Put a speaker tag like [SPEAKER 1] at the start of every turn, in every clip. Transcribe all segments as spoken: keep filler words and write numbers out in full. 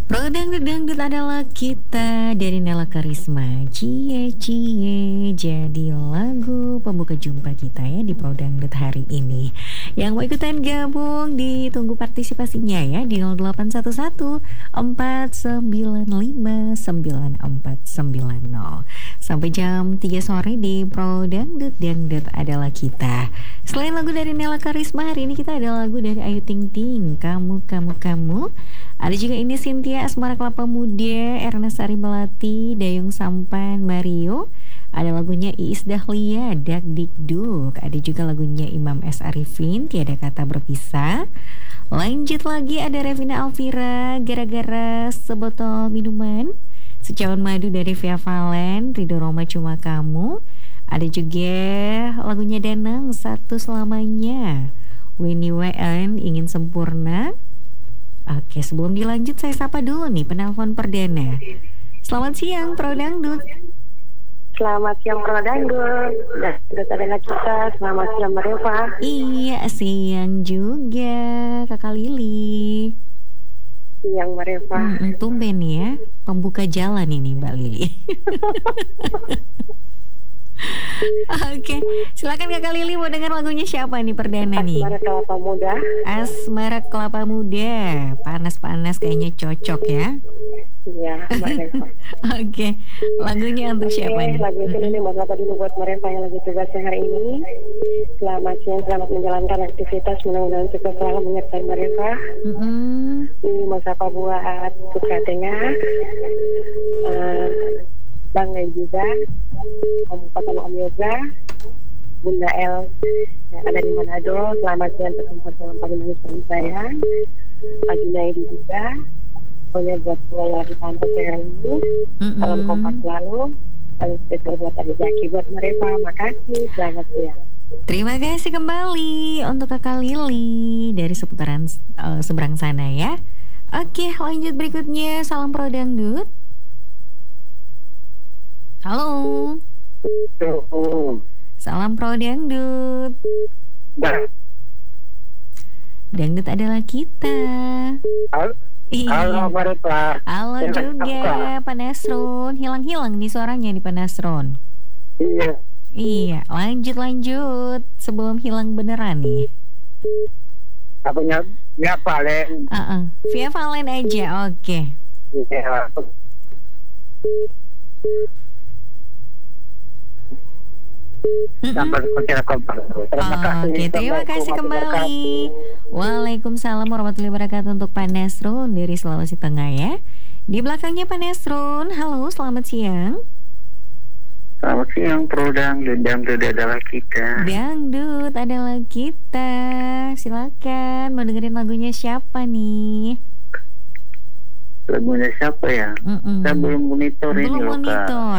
[SPEAKER 1] Pro Dangdut Dangdut adalah kita dari Nela Karisma. Cie cie jadi lagu pembuka jumpa kita ya di Pro Dangdut hari ini. Yang mau ikutan gabung ditunggu partisipasinya ya di nol delapan satu satu empat sembilan lima sembilan empat sembilan nol. Sampai jam tiga sore di Pro Dangdut Dangdut adalah kita. Selain lagu dari Nela Karisma, hari ini kita ada lagu dari Ayu Ting Ting, Kamu Kamu Kamu. Ada juga ini Cynthia Asmara Kelapa Muda, Ernest Sari Melati, Dayung Sampan, Mario. Ada lagunya Iis Dahlia, Dak Dik Duk. Ada juga lagunya Imam S. Arifin, Tiada Kata Berpisah. Lanjut lagi ada Revina Alvira, Gara-gara Sebotol Minuman. Secawan Madu dari Via Valen, Ridho Roma Cuma Kamu. Ada juga lagunya Danang, Satu Selamanya. Winnie W N, Ingin Sempurna. Oke, sebelum dilanjut saya sapa dulu nih penelpon perdana. Selamat siang Pro Dangdut.
[SPEAKER 2] Selamat siang Pro Dangdut. Dangdut adalah kita. Selamat siang Mbak Reva.
[SPEAKER 1] Iya, siang juga Kakak Lili.
[SPEAKER 2] Siang Mbak Reva.
[SPEAKER 1] Hmm, tumben ya, pembuka jalan ini Mbak Lili. Oke, silakan Kakak Lili, mau dengar lagunya siapa nih perdana nih?
[SPEAKER 2] Asmara Kelapa Muda.
[SPEAKER 1] Asmara Kelapa Muda. Panas-panas kayaknya cocok ya.
[SPEAKER 2] Iya Mbak Reva.
[SPEAKER 1] Oke, lagunya untuk
[SPEAKER 2] Oke,
[SPEAKER 1] siapa nih?
[SPEAKER 2] lagu itu dulu Mbak Reva dulu buat Mbak Reva yang lagi tugasnya hari ini. Selamat siang, selamat menjalankan aktivitas. Mudah-mudahan sukses selalu menyertai Mbak Reva.
[SPEAKER 1] Mm-hmm.
[SPEAKER 2] Ini mau sapa buat Putra Tengah, uh, Bang Len juga, Om Fatama Om Yoga, Bunda El yang ada di Manado. Selamat siang, tertempat salam pagi manis dan sayang. Pagi Naidi juga. Pokoknya buat saya di pantai sekarang ini.
[SPEAKER 1] Mm-hmm.
[SPEAKER 2] Salam kompak selalu. Salam spesial buat Adi Zaki, buat mereka. Makasih, selamat siang.
[SPEAKER 1] Terima kasih kembali untuk Kakak Lili dari seputaran uh, seberang sana ya. Oke, lanjut berikutnya. Salam Pro Dangdut. Halo. Salam Pro Dangdut. Dangdut adalah kita.
[SPEAKER 3] Halo,
[SPEAKER 1] Iya.
[SPEAKER 3] halo Mbak Reva.
[SPEAKER 1] Halo juga Pak Nasron. Hilang-hilang nih suaranya nih Pak Nasron.
[SPEAKER 3] Iya.
[SPEAKER 1] Iya, lanjut lanjut sebelum hilang beneran nih.
[SPEAKER 3] Aku nyap, nyap Valen.
[SPEAKER 1] Uh-uh. Via Valen aja, oke.
[SPEAKER 3] Iya. Sampai kira kompak. Terima kasih.
[SPEAKER 1] Oke, terima kasih kembali. Waalaikumsalam warahmatullahi wabarakatuh untuk Pak Nasrun dari Sulawesi Tengah ya. Di belakangnya Pak Nasrun, halo, selamat siang.
[SPEAKER 3] Selamat siang, Pro Dangdut. Dangdut adalah kita.
[SPEAKER 1] Dangdut adalah kita. Silakan, mau dengerin lagunya siapa nih?
[SPEAKER 3] Lagunya siapa ya?
[SPEAKER 1] Mm-mm.
[SPEAKER 3] Saya belum monitor ini
[SPEAKER 1] Belum
[SPEAKER 3] loh, Kak.
[SPEAKER 1] monitor.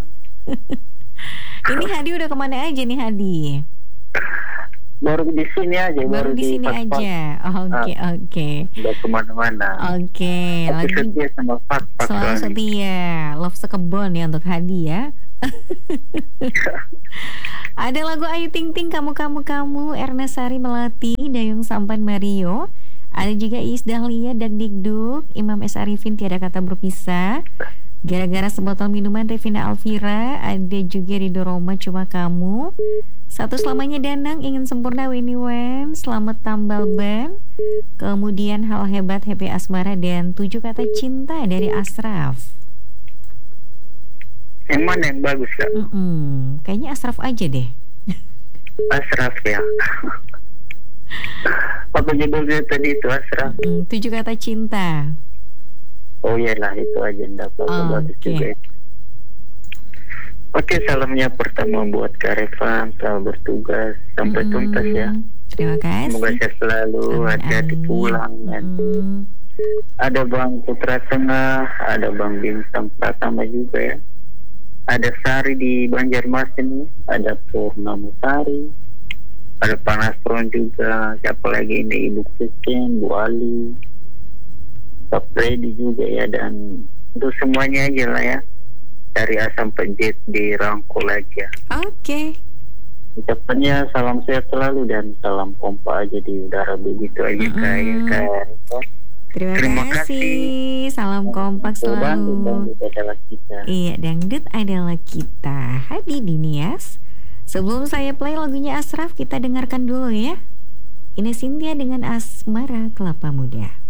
[SPEAKER 1] Ini Hadi udah kemana aja nih Hadi?
[SPEAKER 3] Baru di sini aja.
[SPEAKER 1] Baru di sini
[SPEAKER 3] Fak-Fak.
[SPEAKER 1] aja. Oke
[SPEAKER 3] Ah.
[SPEAKER 1] oke.
[SPEAKER 3] Udah kemana-mana.
[SPEAKER 1] Oke,
[SPEAKER 3] Aku
[SPEAKER 1] lagi
[SPEAKER 3] setia sama Fak-Fak
[SPEAKER 1] selalu
[SPEAKER 3] soalnya.
[SPEAKER 1] setia. Love sekebon ya untuk Hadi ya. Ada lagu Ayu Ting Ting, Kamu Kamu Kamu, Ernest Sari Melati, Dayung Sampan Mario. Ada juga Iis Dahlia, Dak Dik Duk, Imam S. Arifin, Tiada Kata Berpisah. Gara-gara Sebotol Minuman, Revina Alvira. Ada juga Ridho Roma Cuma Kamu. Satu Selamanya Danang, Ingin Sempurna, Winnie Wen, Selamat Tambal Ban. Kemudian Hal Hebat, Happy Asmara, dan Tujuh Kata Cinta dari Ashraf.
[SPEAKER 3] Yang mana yang bagus, Kak?
[SPEAKER 1] Mm-mm. Kayaknya Ashraf aja deh.
[SPEAKER 3] Ashraf ya. Apa judulnya tadi itu Ashraf?
[SPEAKER 1] Mm, Tujuh Kata Cinta.
[SPEAKER 3] Oh iyalah, itu aja enggak apa-apa,
[SPEAKER 1] Oh,
[SPEAKER 3] bagus
[SPEAKER 1] oke.
[SPEAKER 3] juga itu. Oke, salamnya pertama buat Kak Reva, selalu bertugas sampai
[SPEAKER 1] Mm-mm.
[SPEAKER 3] tuntas ya.
[SPEAKER 1] Terima kasih.
[SPEAKER 3] Semoga sehat selalu,
[SPEAKER 1] Amin,
[SPEAKER 3] hati-hati
[SPEAKER 1] amin.
[SPEAKER 3] pulang kan.
[SPEAKER 1] Mm-mm.
[SPEAKER 3] Ada Bang Putra Tengah, ada Bang Bintang Pratama juga ya. Ada Sari di Banjarmasin, ada Purnama Sari, ada Panasron juga, siapa lagi ini, Ibu Christine, Bu Ali, Pak Freddy juga ya, dan untuk semuanya aja lah ya, dari A sampai Z dirangkul aja.
[SPEAKER 1] Oke.
[SPEAKER 3] Ucapannya salam sehat selalu dan salam pompa aja di udara, begitu aja.
[SPEAKER 1] Mm-mm.
[SPEAKER 3] kayak kayak
[SPEAKER 1] Terima,
[SPEAKER 3] Terima
[SPEAKER 1] kasih.
[SPEAKER 3] kasih.
[SPEAKER 1] Salam kompak
[SPEAKER 3] Dangdut,
[SPEAKER 1] selalu.
[SPEAKER 3] dangdut adalah kita.
[SPEAKER 1] Iya, dangdut adalah kita. Hadi Dinias. Sebelum saya play lagunya Ashraf, kita dengarkan dulu ya. Ines Cynthia dengan Asmara Kelapa Muda.